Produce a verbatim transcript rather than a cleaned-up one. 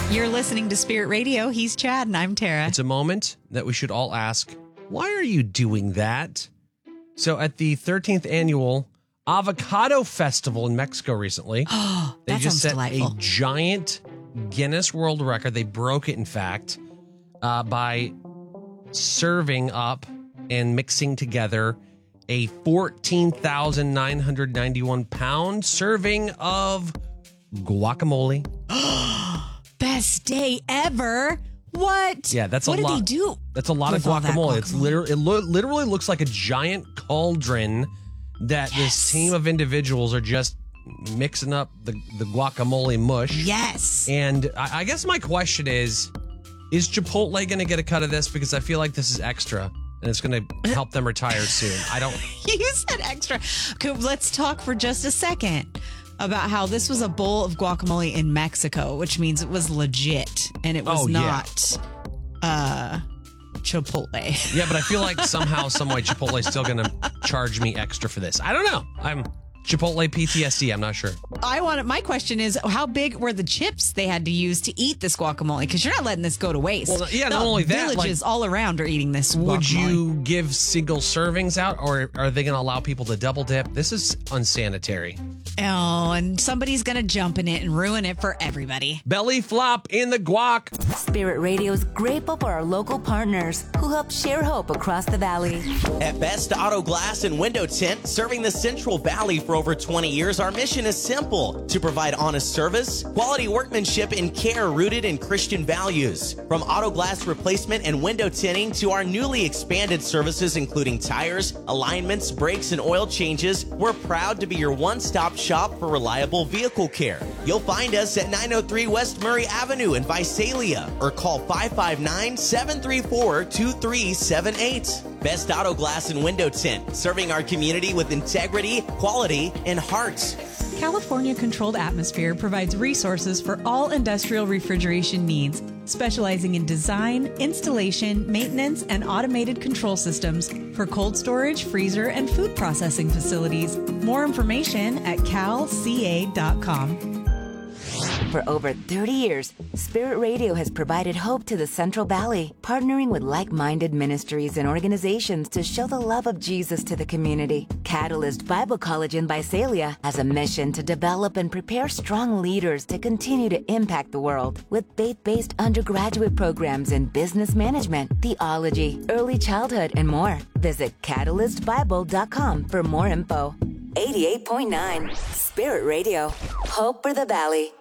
You're listening to Spirit Radio. He's Chad and I'm Tara. It's a moment that we should all ask, why are you doing that? So at the thirteenth annual Avocado Festival in Mexico recently, Oh, they that just sounds set delightful. a giant Guinness World Record. They broke it, in fact, uh, by serving up and mixing together a fourteen thousand nine hundred ninety-one pound serving of guacamole. Best day ever. What? Yeah, that's a what lot. What did they do? That's a lot with of all that guacamole. It's literally, it lo- literally looks like a giant cauldron that Yes. this team of individuals are just mixing up the, the guacamole mush. Yes. And I, I guess my question is, is Chipotle going to get a cut of this? Because I feel like this is extra and it's going to help them retire soon. I don't. You said extra. Okay, let's talk for just a second about how this was a bowl of guacamole in Mexico, which means it was legit and it was Oh, yeah. not uh, Chipotle. Yeah, but I feel like somehow, some way, Chipotle is still going to charge me extra for this. I don't know. I'm Chipotle P T S D. I'm not sure. I want my question is, how big were the chips they had to use to eat this guacamole? Because you're not letting this go to waste. Well, yeah, not No, only that, villages like, all around are eating this guacamole. Would you give single servings out, or are they going to allow people to double dip? This is unsanitary. Oh, and somebody's going to jump in it and ruin it for everybody. Belly flop in the guac. Spirit Radio's grateful for our local partners who help share hope across the valley. At Best Auto Glass and Window Tint, serving the Central Valley for over twenty years, our mission is simple: to provide honest service, quality workmanship, and care rooted in Christian values. From auto glass replacement and window tinting to our newly expanded services, including tires, alignments, brakes, and oil changes, we're proud to be your one-stop shop for reliable vehicle care. You'll find us at nine oh three West Murray Avenue in Visalia, or call five five nine, seven three four, two three seven eight. Best Auto Glass and Window Tint, serving our community with integrity, quality, and heart. California Controlled Atmosphere provides resources for all industrial refrigeration needs, specializing in design, installation, maintenance, and automated control systems for cold storage, freezer, and food processing facilities. More information at cal c a dot com. For over thirty years, Spirit Radio has provided hope to the Central Valley, partnering with like-minded ministries and organizations to show the love of Jesus to the community. Catalyst Bible College in Visalia has a mission to develop and prepare strong leaders to continue to impact the world with faith-based undergraduate programs in business management, theology, early childhood, and more. Visit catalyst bible dot com for more info. eighty-eight point nine Spirit Radio. Hope for the Valley.